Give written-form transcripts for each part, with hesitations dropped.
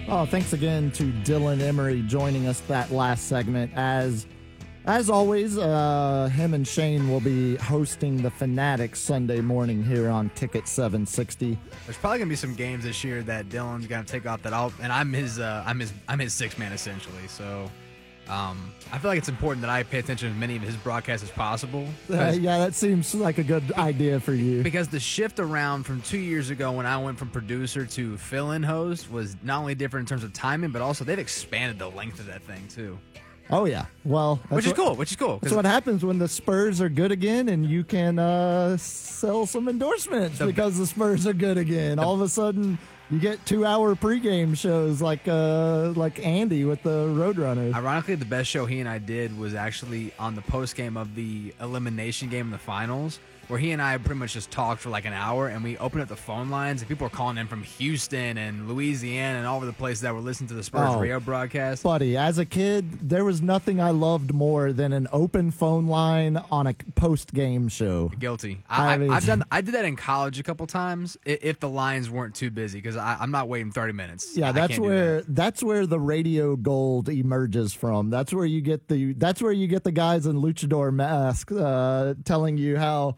Oh, thanks again to Dylan Emery joining us that last segment. As always, him and Shane will be hosting the Fanatics Sunday morning here on Ticket 760. There's probably gonna be some games this year that Dylan's gonna take off and I'm his sixth man essentially. So I feel like it's important that I pay attention to as many of his broadcasts as possible. Yeah, that seems like a good idea for you. Because the shift around from 2 years ago when I went from producer to fill-in host was not only different in terms of timing, but also they've expanded the length of that thing too. Oh, yeah. Well, which is cool. That's what happens when the Spurs are good again and you can sell some endorsements because the Spurs are good again. All of a sudden, you get 2-hour pregame shows like Andy with the Roadrunners. Ironically, the best show he and I did was actually on the postgame of the elimination game in the finals, where he and I pretty much just talked for like an hour, and we opened up the phone lines, and people were calling in from Houston and Louisiana and all over the places that were listening to the Spurs radio broadcast. Buddy, as a kid, there was nothing I loved more than an open phone line on a post-game show. Guilty. I did that in college a couple times if the lines weren't too busy, because I'm not waiting 30 minutes. Yeah, that's where the radio gold emerges from. That's where you get the guys in luchador masks telling you how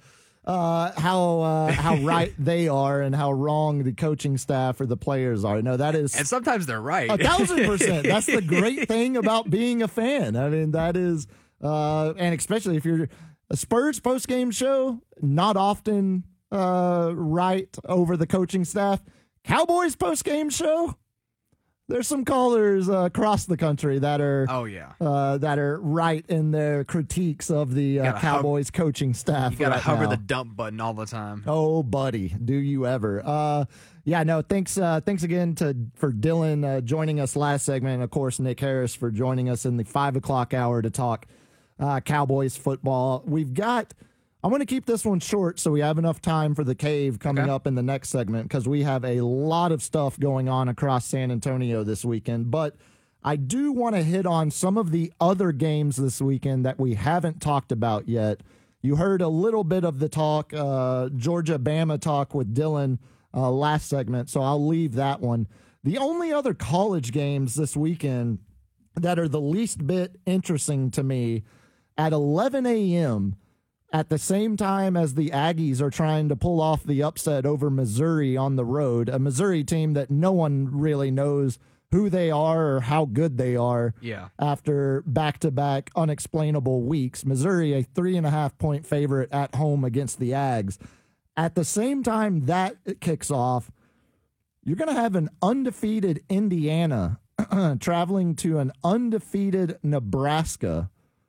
right they are and how wrong the coaching staff or the players are. No, that is, and sometimes they're right. 1,000%. That's the great thing about being a fan. I mean, that is, and especially if you're a Spurs post-game show, not often right over the coaching staff. Cowboys post-game show, there's some callers across the country that are that are right in their critiques of the Cowboys coaching staff. You gotta hover the dump button all the time. Oh, buddy, do you ever? Thanks again for Dylan joining us last segment, and of course Nick Harris for joining us in the 5 o'clock hour to talk Cowboys football. I'm going to keep this one short so we have enough time for the cave coming up in the next segment, because we have a lot of stuff going on across San Antonio this weekend. But I do want to hit on some of the other games this weekend that we haven't talked about yet. You heard a little bit of the talk, Georgia-Bama talk with Dylan last segment, so I'll leave that one. The only other college games this weekend that are the least bit interesting to me, at 11 a.m., at the same time as the Aggies are trying to pull off the upset over Missouri on the road, a Missouri team that no one really knows who they are or how good they are after back-to-back unexplainable weeks. Missouri, a 3.5-point favorite at home against the Ags. At the same time that kicks off, you're going to have an undefeated Indiana traveling to an undefeated Nebraska.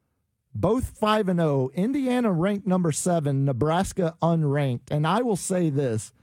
Both 5-0, Indiana ranked number 7, Nebraska unranked. And I will say this,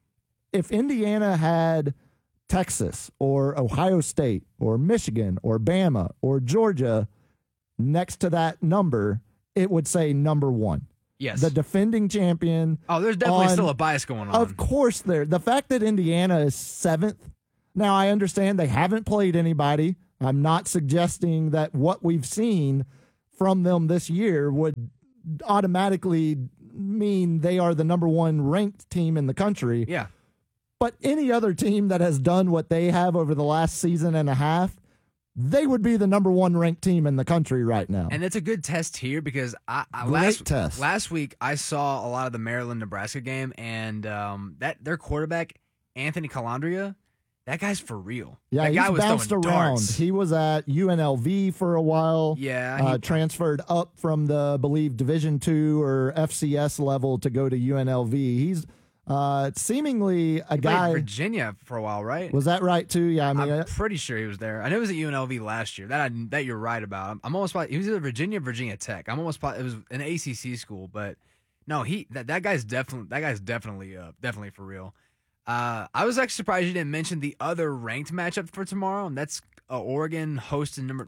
if Indiana had Texas or Ohio State or Michigan or Bama or Georgia next to that number, it would say number 1. Yes. The defending champion. Oh, there's definitely still a bias going on. Of course the fact that Indiana is 7th, now I understand they haven't played anybody. I'm not suggesting that what we've seen from them this year would automatically mean they are the number 1 ranked team in the country. Yeah. But any other team that has done what they have over the last season and a half, they would be the number 1 ranked team in the country right now. And it's a good test here because last week I saw a lot of the Maryland-Nebraska game, and that their quarterback, Anthony Calandria, that guy's for real. Yeah, that guy he's bounced around. Darts. He was at UNLV for a while. Yeah. Transferred up from the, I believe, Division II or FCS level to go to UNLV. He's seemingly a guy. Played Virginia for a while, right? Was that right, too? Yeah, I'm pretty sure he was there. I know he was at UNLV last year. That you're right about. I'm almost positive he was either Virginia or Virginia Tech. I'm almost positive it was an ACC school, but no, that guy's definitely for real. I was actually surprised you didn't mention the other ranked matchup for tomorrow, and that's Oregon hosting number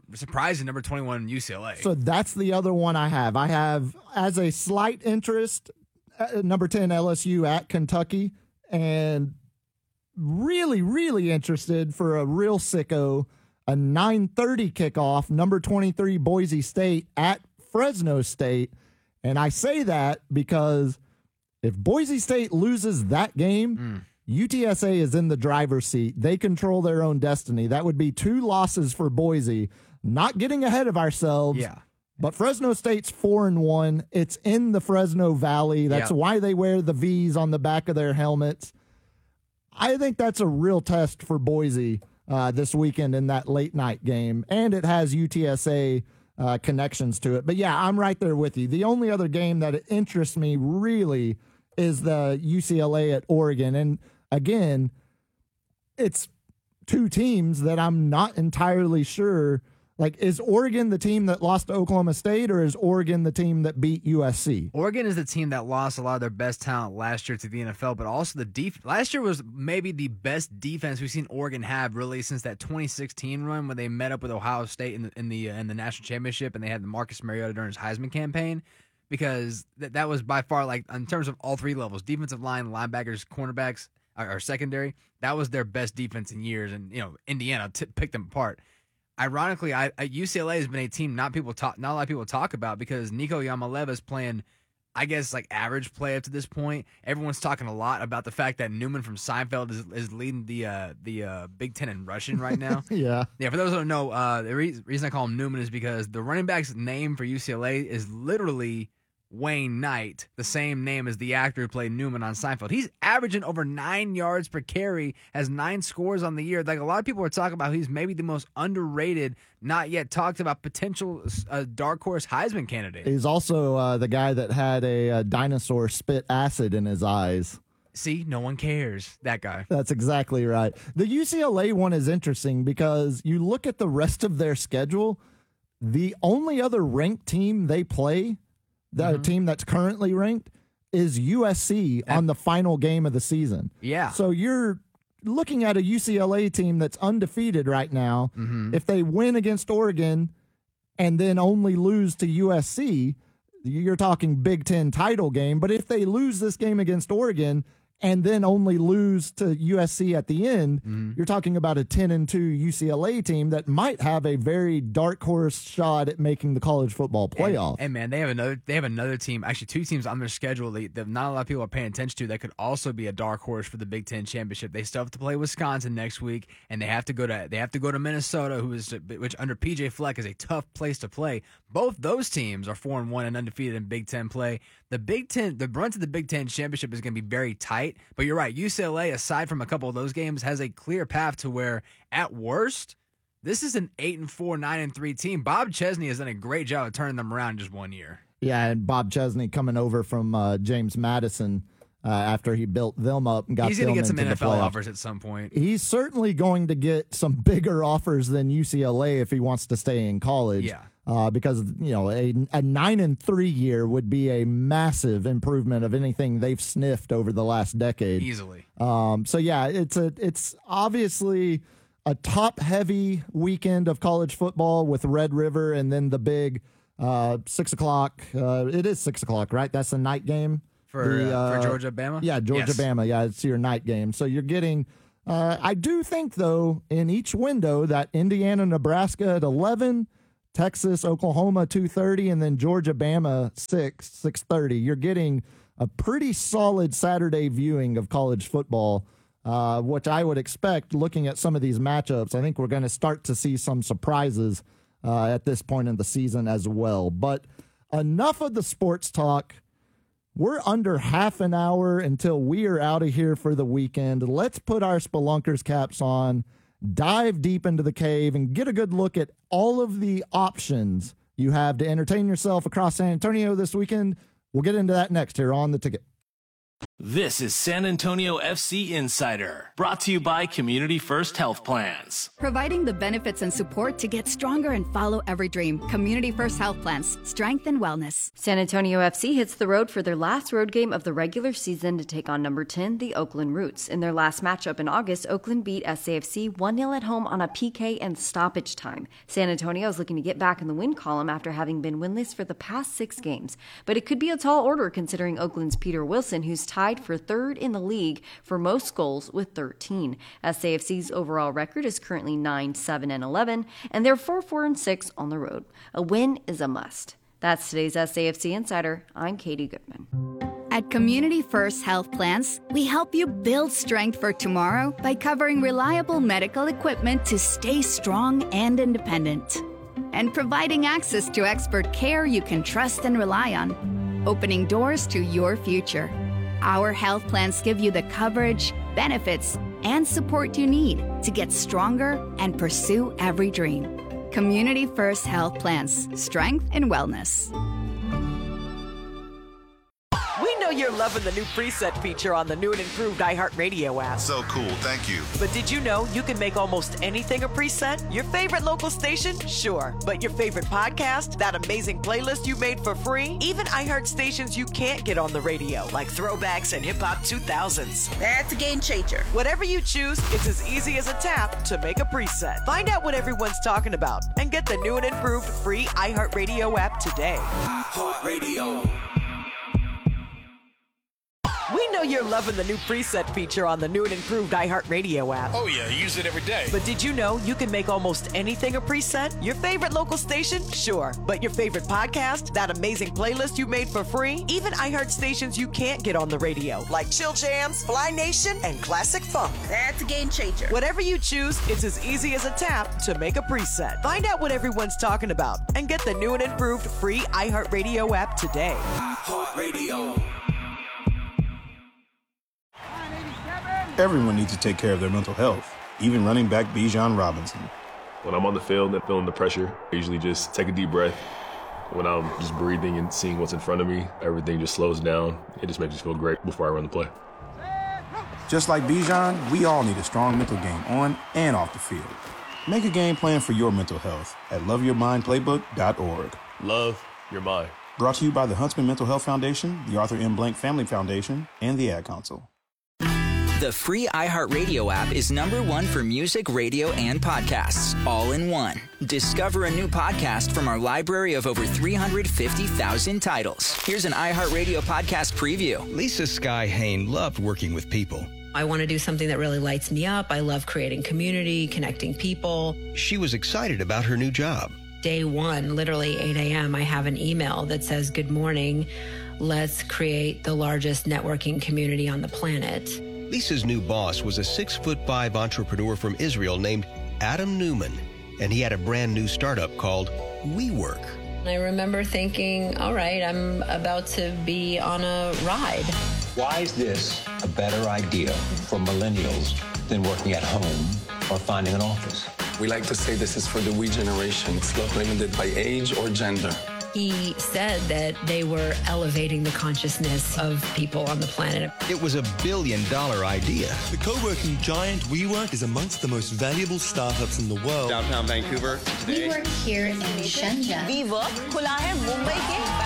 21 UCLA. So that's the other one I have. I have, as a slight interest, number 10 LSU at Kentucky, and really, really interested for a real sicko, a 9:30 kickoff, number 23 Boise State at Fresno State. And I say that because if Boise State loses that game, UTSA is in the driver's seat. They control their own destiny. That would be 2 losses for Boise. Not getting ahead of ourselves. Yeah. But Fresno State's 4-1. It's in the Fresno Valley. That's why they wear the V's on the back of their helmets. I think that's a real test for Boise this weekend in that late night game. And it has UTSA connections to it. But yeah, I'm right there with you. The only other game that interests me really is the UCLA at Oregon. And again, it's 2 teams that I'm not entirely sure. Like, is Oregon the team that lost to Oklahoma State, or is Oregon the team that beat USC? Oregon is the team that lost a lot of their best talent last year to the NFL, but also last year was maybe the best defense we've seen Oregon have really since that 2016 run when they met up with Ohio State in the national championship, and they had the Marcus Mariota during his Heisman campaign, because that was by far, like, in terms of all 3 levels, defensive line, linebackers, cornerbacks, or secondary, that was their best defense in years, and Indiana picked them apart. Ironically, UCLA has been a team not a lot of people talk about, because Nico Yamaleva is playing, I guess, like average play up to this point. Everyone's talking a lot about the fact that Newman from Seinfeld is leading the Big Ten in rushing right now. Yeah. For those who don't know, the reason I call him Newman is because the running back's name for UCLA is literally Wayne Knight, the same name as the actor who played Newman on Seinfeld. He's averaging over 9 yards per carry, has 9 scores on the year. Like, a lot of people are talking about, he's maybe the most underrated, not yet talked about potential dark horse Heisman candidate. He's also the guy that had a dinosaur spit acid in his eyes. See, no one cares. That guy. That's exactly right. The UCLA one is interesting because you look at the rest of their schedule, the only other ranked team they play, the team that's currently ranked, is USC on the final game of the season. Yeah. So you're looking at a UCLA team that's undefeated right now. If they win against Oregon and then only lose to USC, you're talking Big Ten title game. But if they lose this game against Oregon and then only lose to USC at the end, you're talking about a 10-2 UCLA team that might have a very dark horse shot at making the college football playoff. And man, they have another team, actually 2 teams on their schedule that not a lot of people are paying attention to, that could also be a dark horse for the Big Ten championship. They still have to play Wisconsin next week, and they have to go to Minnesota, which under PJ Fleck is a tough place to play. Both those teams are 4-1 and undefeated in Big Ten play. The brunt of the Big Ten championship is going to be very tight, but you're right. UCLA, aside from a couple of those games, has a clear path to where, at worst, this is an 8-4, 9-3 team. Bob Chesney has done a great job of turning them around in just 1 year. Yeah, and Bob Chesney coming over from James Madison after he built them up and got He's going to get some into NFL offers at some point. He's certainly going to get some bigger offers than UCLA if he wants to stay in college. Yeah. Because, a 9-3 year would be a massive improvement of anything they've sniffed over the last decade. Easily. So yeah, it's obviously a top heavy weekend of college football with Red River, and then the big 6 o'clock. It is 6 o'clock, right? That's the night game for Georgia, Bama. Yeah, Georgia, yes. Bama. Yeah, it's your night game. So you're getting. I do think though in each window that Indiana, Nebraska at 11. Texas, Oklahoma, 2:30, and then Georgia, Bama, 6:30. You're getting a pretty solid Saturday viewing of college football, which I would expect looking at some of these matchups. I think we're going to start to see some surprises at this point in the season as well. But enough of the sports talk. We're under half an hour until we are out of here for the weekend. Let's put our Spelunkers caps on, dive deep into the cave, and get a good look at all of the options you have to entertain yourself across San Antonio this weekend. We'll get into that next here on The Ticket. This is San Antonio FC Insider, brought to you by Community First Health Plans. Providing the benefits and support to get stronger and follow every dream. Community First Health Plans, strength and wellness. San Antonio FC hits the road for their last road game of the regular season to take on number 10, the Oakland Roots. In their last matchup in August, Oakland beat SAFC 1-0 at home on a PK and stoppage time. San Antonio is looking to get back in the win column after having been winless for the past 6 games. But it could be a tall order considering Oakland's Peter Wilson, who's tied for 3rd in the league for most goals with 13. SAFC's overall record is currently 9-7-11, and they're 4-4-6 on the road. A win is a must. That's today's SAFC Insider. I'm Katie Goodman. At Community First Health Plans, we help you build strength for tomorrow by covering reliable medical equipment to stay strong and independent, and providing access to expert care you can trust and rely on, opening doors to your future. Our health plans give you the coverage, benefits, and support you need to get stronger and pursue every dream. Community First Health Plans, strength and wellness. We know you're loving the new preset feature on the new and improved iHeartRadio app. So cool, thank you. But did you know you can make almost anything a preset? Your favorite local station? Sure. But your favorite podcast? That amazing playlist you made for free? Even iHeart stations you can't get on the radio, like throwbacks and hip-hop 2000s. That's a game changer. Whatever you choose, it's as easy as a tap to make a preset. Find out what everyone's talking about and get the new and improved free iHeartRadio app today. iHeartRadio. We know you're loving the new preset feature on the new and improved iHeartRadio app. Oh, yeah, I use it every day. But did you know you can make almost anything a preset? Your favorite local station? Sure. But your favorite podcast? That amazing playlist you made for free? Even iHeart stations you can't get on the radio, like Chill Jams, Fly Nation, and Classic Funk. That's a game changer. Whatever you choose, it's as easy as a tap to make a preset. Find out what everyone's talking about and get the new and improved free iHeartRadio app today. iHeartRadio. Everyone needs to take care of their mental health, even running back Bijan Robinson. When I'm on the field and feeling the pressure, I usually just take a deep breath. When I'm just breathing and seeing what's in front of me, everything just slows down. It just makes me feel great before I run the play. Just like Bijan, we all need a strong mental game on and off the field. Make a game plan for your mental health at loveyourmindplaybook.org. Love your mind. Brought to you by the Huntsman Mental Health Foundation, the Arthur M. Blank Family Foundation, and the Ad Council. The free iHeartRadio app is #1 for music, radio, and podcasts, all in one. Discover a new podcast from our library of over 350,000 titles. Here's an iHeartRadio podcast preview. Lisa Sky Hain loved working with people. I want to do something that really lights me up. I love creating community, connecting people. She was excited about her new job. Day one, literally 8 a.m., I have an email that says, "Good morning. Let's create the largest networking community on the planet." Lisa's new boss was a 6'5" entrepreneur from Israel named Adam Newman, and he had a brand new startup called WeWork. I remember thinking, all right, I'm about to be on a ride. Why is this a better idea for millennials than working at home or finding an office? We like to say this is for the we generation. It's not limited by age or gender. He said that they were elevating the consciousness of people on the planet. It was $1 billion idea. The co-working giant WeWork is amongst the most valuable startups in the world. Downtown Vancouver. We work here in Shenzhen. WeWork खुला है मुंबई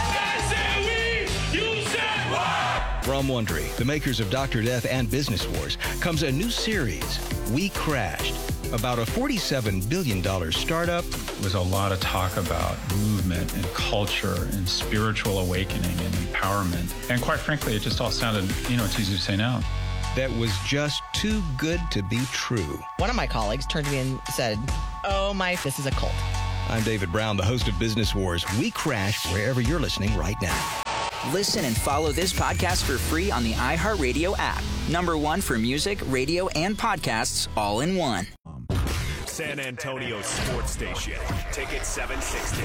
के। From Wondery, the makers of Dr. Death and Business Wars, comes a new series, We Crashed, about a $47 billion startup. There was a lot of talk about movement and culture and spiritual awakening and empowerment. And quite frankly, it just all sounded, it's easy to say now. That was just too good to be true. One of my colleagues turned to me and said, this is a cult. I'm David Brown, the host of Business Wars. We Crashed wherever you're listening right now. Listen and follow this podcast for free on the iHeartRadio app. #1 for music, radio, and podcasts, all in one. San Antonio Sports Station. Ticket 760.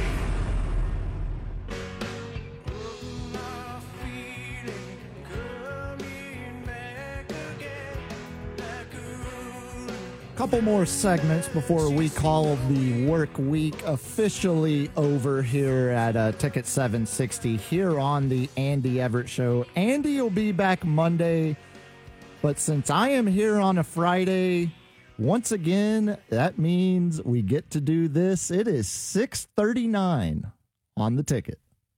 Couple more segments before we call the work week officially over here at Ticket 760 here on the Andy Everett Show. Andy will be back Monday, but since I am here on a Friday, once again, that means we get to do this. It is 6:39 on the ticket.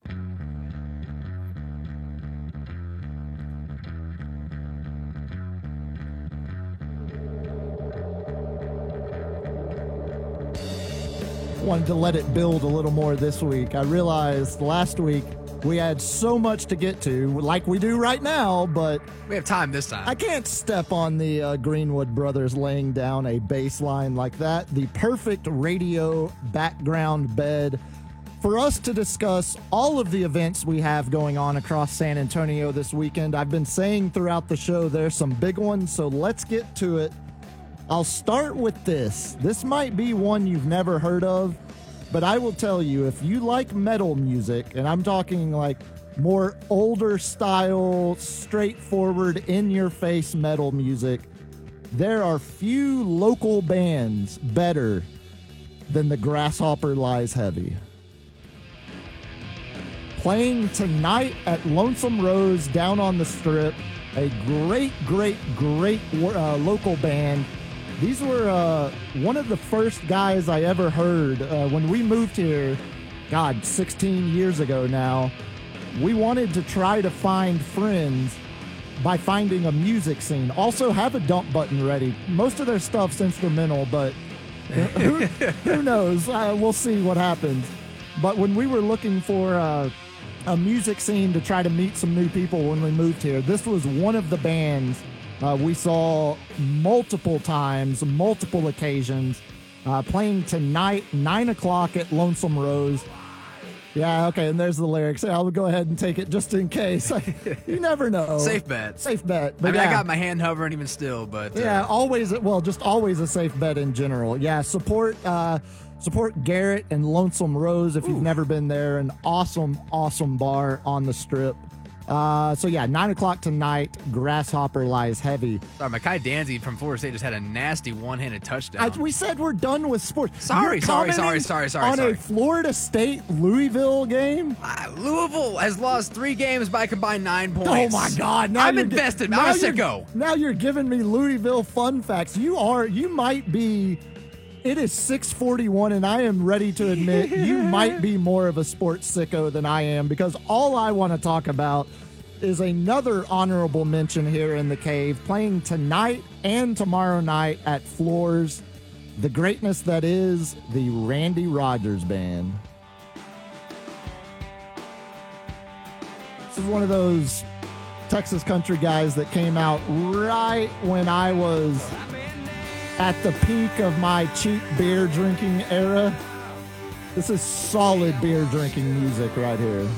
Wanted to let it build a little more this week. I realized last week we had so much to get to, like we do right now, but we have time this time. I can't step on the Greenwood brothers laying down a bass line like that. The perfect radio background bed for us to discuss all of the events we have going on across San Antonio this weekend. I've been saying throughout the show there's some big ones, so let's get to it. I'll start with this. This might be one you've never heard of, but I will tell you, if you like metal music, and I'm talking like more older style, straightforward, in-your-face metal music, there are few local bands better than the Grasshopper Lies Heavy. Playing tonight at Lonesome Rose down on the Strip, a great local band. These were one of the first guys I ever heard when we moved here, 16 years ago now. We wanted to try to find friends by finding a music scene. Also, have a dump button ready. Most of their stuff's instrumental, but who knows? We'll see what happens. But when we were looking for a music scene to try to meet some new people when we moved here, this was one of the bands we saw multiple times, multiple occasions, playing tonight, 9 o'clock at Lonesome Rose. Yeah, okay, and there's the lyrics. I'll go ahead and take it just in case. You never know. Safe bet. Safe bet. But I got my hand hovering even still, but... Yeah, always a safe bet in general. Yeah, support Garrett and Lonesome Rose if you've never been there. An awesome bar on the Strip. 9 o'clock tonight, Grasshopper Lies Heavy. Sorry, Mekhi Danzy from Florida State just had a nasty one-handed touchdown. We said we're done with sports. Sorry. On a Florida State Louisville game? Louisville has lost 3 games by a combined 9 points. Oh, my God. I'm invested. Mexico. Now you're giving me Louisville fun facts. You might be... It is 6:41, and I am ready to admit you might be more of a sports sicko than I am, because all I want to talk about is another honorable mention here in the Cave, playing tonight and tomorrow night at Floors, the greatness that is the Randy Rogers Band. This is one of those Texas country guys that came out right when I was at the peak of my cheap beer drinking era. This is solid beer drinking music right here.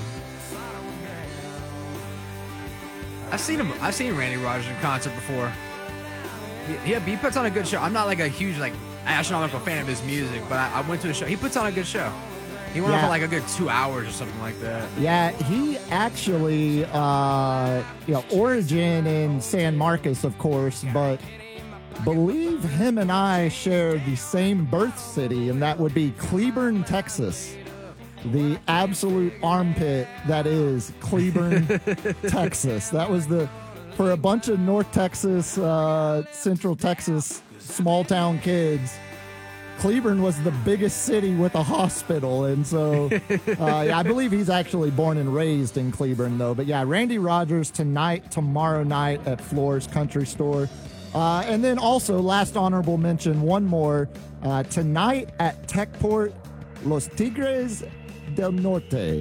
I've seen Randy Rogers in concert before. He puts on a good show. I'm not like a huge astronomical fan of his music, but I went to a show. He puts on a good show. He went on for like a good 2 hours or something like that. Yeah, he actually, origin in San Marcos, of course, but believe him and I share the same birth city, and that would be Cleburne, Texas. The absolute armpit that is Cleburne, Texas. That was for a bunch of North Texas, Central Texas, small town kids, Cleburne was the biggest city with a hospital. And so, I believe he's actually born and raised in Cleburne, though. But yeah, Randy Rogers tonight, tomorrow night at Floors Country Store. And then also, last honorable mention, one more, tonight at Techport, Los Tigres del Norte.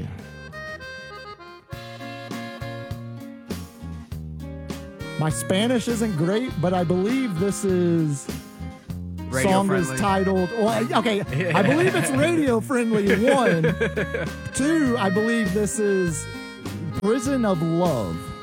My Spanish isn't great, but I believe this is... Radio song friendly. Is titled... Well, okay, I believe it's radio friendly, 1. 2, I believe this is Prison of Love.